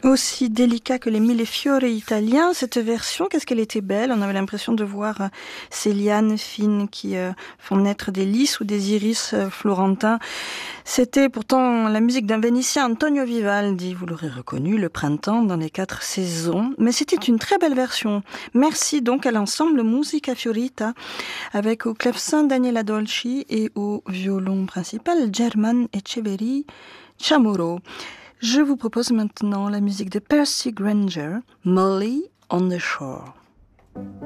Aussi délicat que les mille fiori italiens, cette version, qu'est-ce qu'elle était belle. On avait l'impression de voir ces lianes fines qui font naître des lys ou des iris florentins. C'était pourtant la musique d'un Vénitien, Antonio Vivaldi, vous l'aurez reconnu, Le printemps dans les 4 saisons. Mais c'était une très belle version. Merci donc à l'ensemble Musica Fiorita, avec au clavecin Daniela Dolci et au violon principal German Echeverri Chamorro. Je vous propose maintenant la musique de Percy Grainger, Molly on the Shore.